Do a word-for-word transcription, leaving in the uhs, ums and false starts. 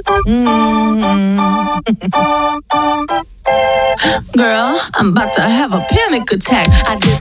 Girl, I'm about to have a panic attack. I did